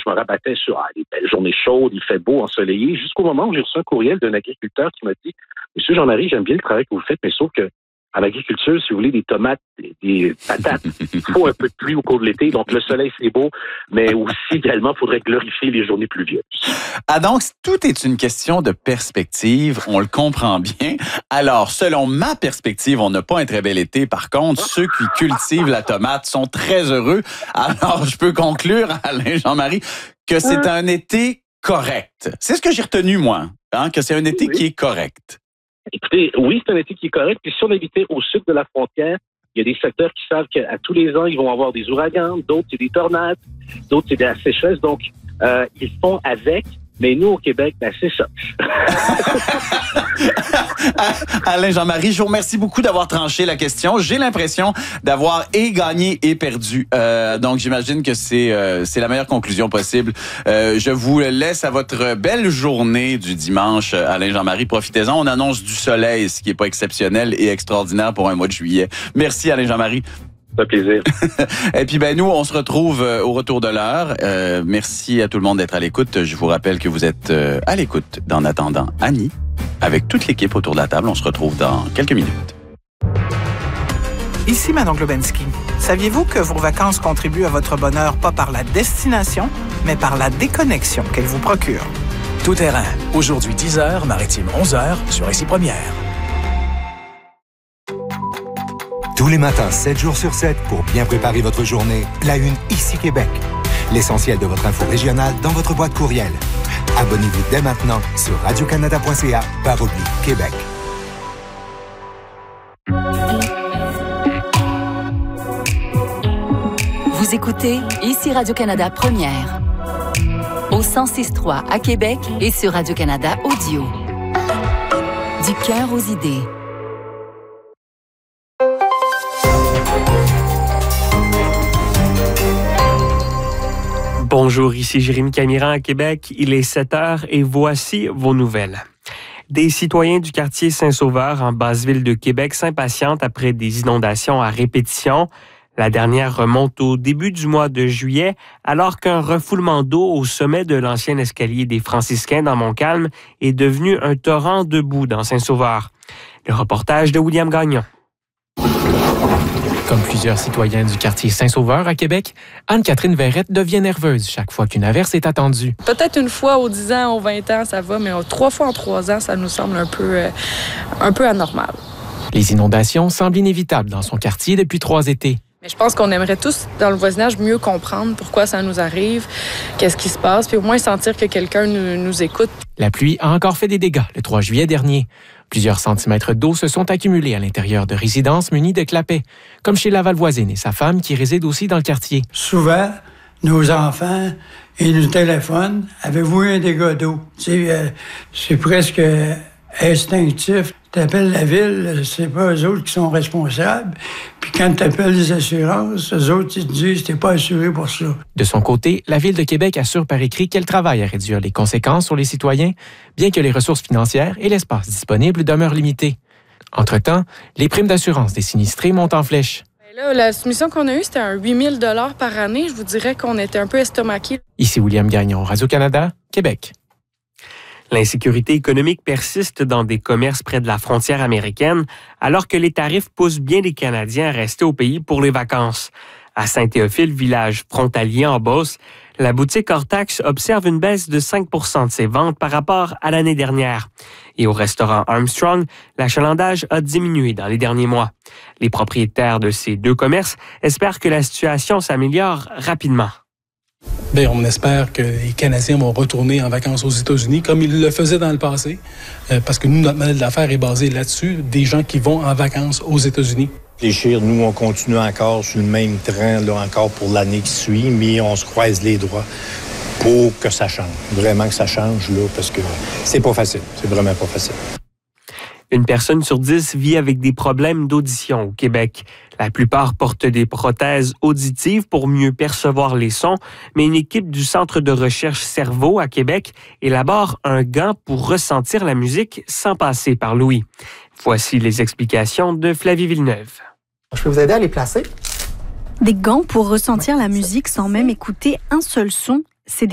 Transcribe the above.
je me rabattais sur les belles journées chaudes, il fait beau, ensoleillé, jusqu'au moment où j'ai reçu un courriel d'un agriculteur qui m'a dit « Monsieur Jean-Marie, j'aime bien le travail que vous faites, mais sauf que à l'agriculture, si vous voulez, des tomates, des patates, il faut un peu de pluie au cours de l'été. Donc, le soleil, c'est beau, mais aussi, également, il faudrait glorifier les journées pluvieuses. » Ah, donc, tout est une question de perspective. On le comprend bien. Alors, selon ma perspective, on n'a pas un très bel été. Par contre, ceux qui cultivent la tomate sont très heureux. Alors, je peux conclure, Alain Jean-Marie, que c'est un été correct. C'est ce que j'ai retenu, moi, que c'est un été qui est correct. Écoutez, oui, c'est un été qui est correct. Puis si on habitait au sud de la frontière, il y a des secteurs qui savent qu'à tous les ans, ils vont avoir des ouragans, d'autres, c'est des tornades, d'autres, c'est de la sécheresse. Donc, ils font avec. Mais nous, au Québec, c'est ça. Alain Jean-Marie, je vous remercie beaucoup d'avoir tranché la question. J'ai l'impression d'avoir et gagné et perdu. Donc, j'imagine que c'est la meilleure conclusion possible. Je vous laisse à votre belle journée du dimanche, Alain Jean-Marie. Profitez-en. On annonce du soleil, ce qui n'est pas exceptionnel et extraordinaire pour un mois de juillet. Merci, Alain Jean-Marie. Ça fait plaisir. Et puis, nous, on se retrouve au retour de l'heure. Merci à tout le monde d'être à l'écoute. Je vous rappelle que vous êtes à l'écoute d'En attendant Annie. Avec toute l'équipe autour de la table, on se retrouve dans quelques minutes. Ici Manon Globensky. Saviez-vous que vos vacances contribuent à votre bonheur pas par la destination, mais par la déconnexion qu'elles vous procurent? Tout terrain. Aujourd'hui 10h, Maritime 11h sur Ici Première. Tous les matins, 7 jours sur 7, pour bien préparer votre journée, la Une Ici Québec. L'essentiel de votre info régionale dans votre boîte courriel. Abonnez-vous dès maintenant sur radiocanada.ca/Québec. Vous écoutez Ici Radio-Canada Première. Au 106.3 à Québec et sur Radio-Canada Audio. Du cœur aux idées. Bonjour, ici Jérémy Camiran à Québec. Il est 7h et voici vos nouvelles. Des citoyens du quartier Saint-Sauveur en Basse-Ville de Québec s'impatientent après des inondations à répétition. La dernière remonte au début du mois de juillet, alors qu'un refoulement d'eau au sommet de l'ancien escalier des Franciscains dans Montcalm est devenu un torrent de boue dans Saint-Sauveur. Le reportage de William Gagnon. Comme plusieurs citoyens du quartier Saint-Sauveur à Québec, Anne-Catherine Verrette devient nerveuse chaque fois qu'une averse est attendue. Peut-être une fois aux 10 ans, aux 20 ans, ça va, mais 3 fois en 3 ans, ça nous semble un peu anormal. Les inondations semblent inévitables dans son quartier depuis 3 étés. Mais je pense qu'on aimerait tous, dans le voisinage, mieux comprendre pourquoi ça nous arrive, qu'est-ce qui se passe, puis au moins sentir que quelqu'un nous écoute. La pluie a encore fait des dégâts le 3 juillet dernier. Plusieurs centimètres d'eau se sont accumulés à l'intérieur de résidences munies de clapets, comme chez Laval voisine et sa femme qui réside aussi dans le quartier. Souvent, nos enfants, ils nous téléphonent. Avez-vous eu un dégât d'eau? C'est presque instinctif. T'appelles la ville, c'est pas eux autres qui sont responsables. Puis quand t'appelles les assurances, eux autres, ils te disent t'es pas assuré pour ça. De son côté, la Ville de Québec assure par écrit qu'elle travaille à réduire les conséquences sur les citoyens, bien que les ressources financières et l'espace disponible demeurent limités. Entre-temps, les primes d'assurance des sinistrés montent en flèche. Là, la soumission qu'on a eue, c'était un 8 000 $ par année. Je vous dirais qu'on était un peu estomaqués. Ici William Gagnon, Radio-Canada, Québec. L'insécurité économique persiste dans des commerces près de la frontière américaine, alors que les tarifs poussent bien les Canadiens à rester au pays pour les vacances. À Saint-Théophile, village frontalier en Beauce, la boutique hors taxe observe une baisse de 5 % de ses ventes par rapport à l'année dernière. Et au restaurant Armstrong, l'achalandage a diminué dans les derniers mois. Les propriétaires de ces 2 commerces espèrent que la situation s'améliore rapidement. Bien, on espère que les Canadiens vont retourner en vacances aux États-Unis comme ils le faisaient dans le passé, parce que nous, notre modèle d'affaires est basé là-dessus, des gens qui vont en vacances aux États-Unis. Réfléchir, nous, on continue encore sur le même train, là, encore pour l'année qui suit, mais on se croise les doigts pour que ça change. Vraiment que ça change, là, parce que c'est pas facile. C'est vraiment pas facile. Une personne sur 10 vit avec des problèmes d'audition au Québec. La plupart portent des prothèses auditives pour mieux percevoir les sons, mais une équipe du Centre de recherche Cerveau à Québec élabore un gant pour ressentir la musique sans passer par l'ouïe. Voici les explications de Flavie Villeneuve. Je peux vous aider à les placer? Des gants pour ressentir la musique sans même écouter un seul son,